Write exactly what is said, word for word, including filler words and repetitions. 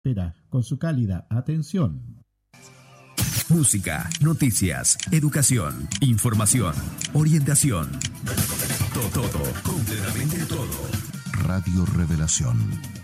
espera con su cálida atención. Música, noticias, educación, información, orientación. Todo, todo, completamente todo. Radio Revelación.